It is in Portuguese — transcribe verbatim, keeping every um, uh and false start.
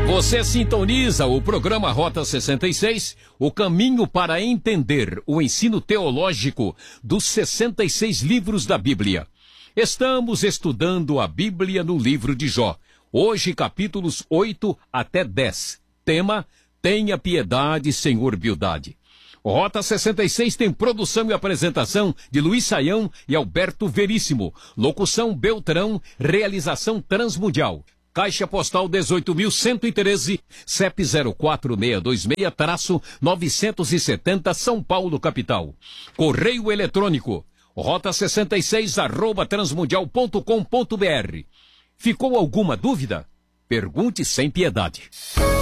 Você sintoniza o programa Rota sessenta e seis, o caminho para entender o ensino teológico dos sessenta e seis livros da Bíblia. Estamos estudando a Bíblia no livro de Jó. Hoje, capítulos oito até dez. Tema: Tenha piedade, Senhor Bildade. O Rota sessenta e seis tem produção e apresentação de Luiz Saião e Alberto Veríssimo. Locução Beltrão, realização Transmundial. Caixa Postal dezoito mil cento e treze, C E P zero quatro seis dois seis, novecentos e setenta, São Paulo, capital. Correio eletrônico, rota sessenta e seis, arroba transmundial ponto com ponto br. Ficou alguma dúvida? Pergunte sem piedade.